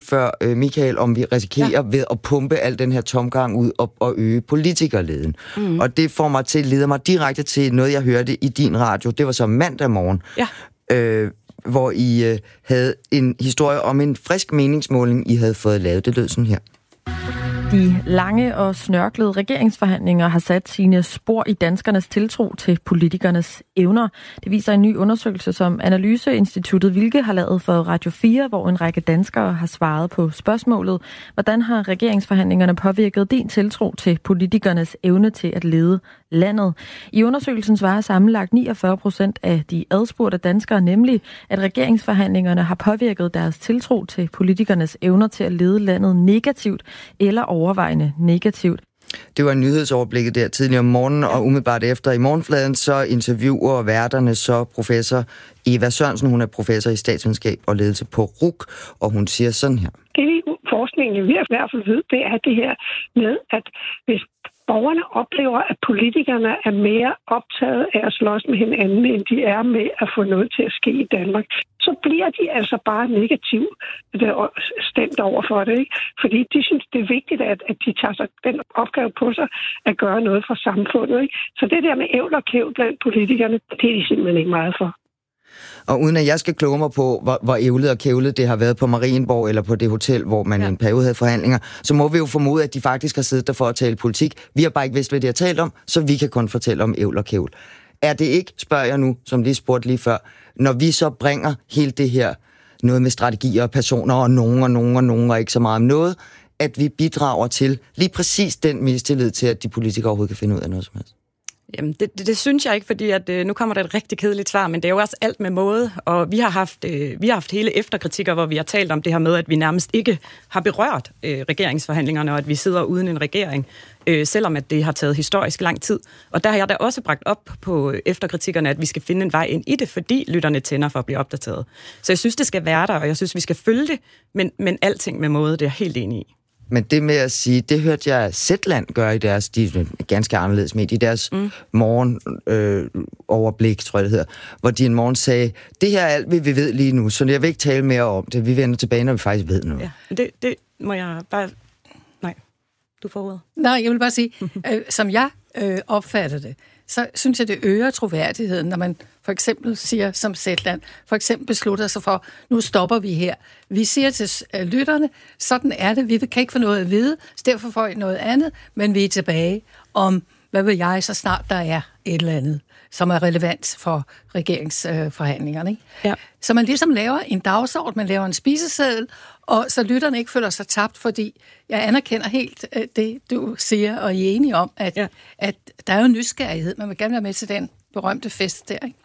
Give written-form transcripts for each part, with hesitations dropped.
før, Michael, om vi risikerer ved at pumpe al den her tomgang ud og øge politikerleden. Og det får mig leder mig direkte til noget, jeg hørte i din radio. Det var så mandag morgen, hvor I havde en historie om en frisk meningsmåling, I havde fået lavet. Det lød sådan her. De lange og snørklede regeringsforhandlinger har sat sine spor i danskernes tiltro til politikernes evner. Det viser en ny undersøgelse, som Analyseinstituttet Vilke har lavet for Radio 4, hvor en række danskere har svaret på spørgsmålet: hvordan har regeringsforhandlingerne påvirket din tiltro til politikernes evne til at lede landet? I undersøgelsen svarer sammenlagt 49% af de adspurgte danskere nemlig, at regeringsforhandlingerne har påvirket deres tiltro til politikernes evner til at lede landet negativt eller overvejende negativt. Det var nyhedsoverblikket der tidligere om morgenen, og umiddelbart efter i morgenfladen, så interviewer værterne så professor Eva Sørensen. Hun er professor i statsvidenskab og ledelse på RUC, og hun siger sådan her. Det forskningen vi i hvert fald ved, det er det her med, at hvis borgerne oplever, at politikerne er mere optaget af at slås med hinanden, end de er med at få noget til at ske i Danmark, så bliver de altså bare negativt stemt over for det, ikke? Fordi de synes, det er vigtigt, at de tager sig den opgave på sig at gøre noget for samfundet, ikke? Så det der med ævl og kævl blandt politikerne, det er de simpelthen ikke meget for. Og uden at jeg skal kloge mig på, hvor ævlet og kævlet det har været på Marienborg eller på det hotel, hvor man i en periode havde forhandlinger, så må vi jo formode, at de faktisk har siddet der for at tale politik. Vi har bare ikke vidst, hvad de har talt om, så vi kan kun fortælle om ævl og kævl. Er det ikke, spørger jeg nu, som lige spurgte lige før, når vi så bringer hele det her, noget med strategier og personer og nogen og ikke så meget om noget, at vi bidrager til lige præcis den mistillid til, at de politikere overhovedet kan finde ud af noget som helst? Jamen, det synes jeg ikke, fordi at, nu kommer der et rigtig kedeligt svar, men det er jo også alt med måde, og vi har haft hele efterkritikker, hvor vi har talt om det her med, at vi nærmest ikke har berørt regeringsforhandlingerne, og at vi sidder uden en regering, selvom at det har taget historisk lang tid. Og der har jeg da også bragt op på efterkritikkerne, at vi skal finde en vej ind i det, fordi lytterne tænder for at blive opdateret. Så jeg synes, det skal være der, og jeg synes, vi skal følge det, men alting med måde, det er jeg helt enig i. Men det med at sige, det hørte jeg Zetland gøre i deres, de ganske anderledes med, i deres morgenoverblik, tror jeg det hedder, hvor de en morgen sagde, det her er alt, vi ved lige nu, så jeg vil ikke tale mere om det. Vi vender tilbage, når vi faktisk ved noget. Ja, det må jeg bare... Nej, du får ordet. Nej, jeg vil bare sige, som jeg opfatter det, så synes jeg, det øger troværdigheden, når man for eksempel siger, som Zetland, for eksempel beslutter sig for, nu stopper vi her. Vi siger til lytterne, sådan er det, vi kan ikke få noget at vide, så derfor får I noget andet, men vi er tilbage om, hvad vil jeg, så snart der er et eller andet, som er relevant for regeringsforhandlingerne. Ikke? Ja. Så man ligesom laver en dagsorden, man laver en spiseseddel, og så lytterne ikke føler sig tabt, fordi jeg anerkender helt det, du siger, og I er enige om, at der er jo nysgerrighed. Man vil gerne være med til den berømte fest der, ikke?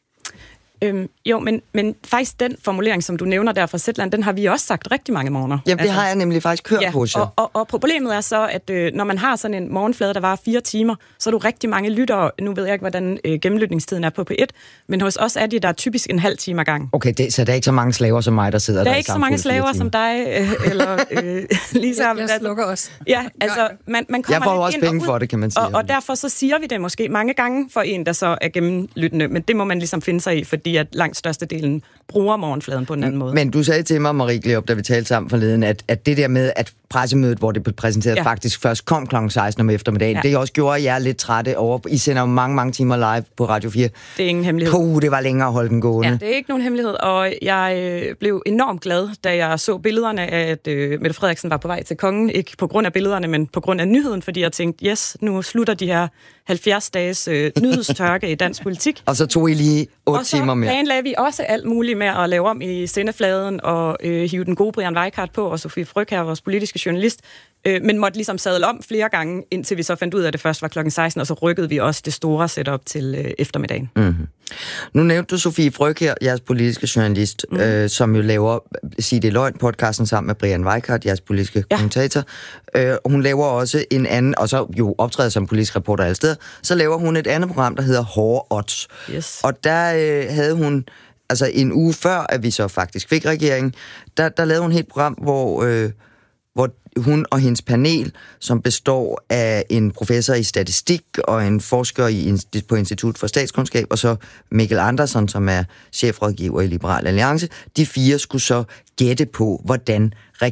Jo, men faktisk den formulering, som du nævner der fra Zetland, den har vi også sagt rigtig mange morgener. Ja, det har jeg nemlig faktisk hørt på. Og problemet er så, at når man har sådan en morgenflade, der varer 4 timer, så er du rigtig mange lyttere. Nu ved jeg ikke, hvordan gennemlytningstiden er på P1, men hos os er der typisk en halv time ad gang. Okay, så der er ikke så mange slaver som mig, der sidder der. Der er ikke så mange slaver som dig, eller Lisa. Jeg slukker også. Ja, altså, man kommer jeg får også penge ud, for det, kan man sige. Og derfor så siger vi det måske mange gange for en, der så er gennemlyttende, men det må man ligesom finde sig i, fordi at langt størstedelen bruger morgenfladen på en anden måde. Men du sagde til mig, Marie Gleop, da vi talte sammen forleden, at det der med, at pressemødet, hvor det blev præsenteret, faktisk først kom kl. 16 om eftermiddagen, det også gjorde, at jeg er lidt trætte over. I sender jo mange timer live på Radio 4. Det er ingen hemmelighed. Det var længere at holde den gående. Ja, det er ikke nogen hemmelighed, og jeg blev enormt glad, da jeg så billederne af, at Mette Frederiksen var på vej til kongen. Ikke på grund af billederne, men på grund af nyheden, fordi jeg tænkte, yes, nu slutter de her 70 dages nyhedstørke i dansk politik. Og så tog I lige 8 timer mere. Og så planlagde vi også alt muligt med at lave om i sendefladen og hive den gode Brian Weikart på, og Sofie Frøkjær, vores politiske journalist, men måtte ligesom sadle om flere gange, indtil vi så fandt ud af, at det først var klokken 16, og så rykkede vi også det store setup til eftermiddagen. Mm-hmm. Nu nævnte du Sofie Frøkjær, jeres politiske journalist, som jo laver Sig det løgn-podcasten sammen med Brian Weikart, jeres politiske kommentator. Hun laver også en anden, og så jo optræder som politisk reporter alle steder, så laver hun et andet program, der hedder Hårde Odds. Yes. Og der havde hun, altså en uge før, at vi så faktisk fik regeringen, der lavede hun et helt program, hvor hun og hendes panel, som består af en professor i statistik og en forsker på Institut for Statskundskab, og så Mikkel Andersen, som er chefrådgiver i Liberal Alliance, de 4 skulle så gætte på, hvordan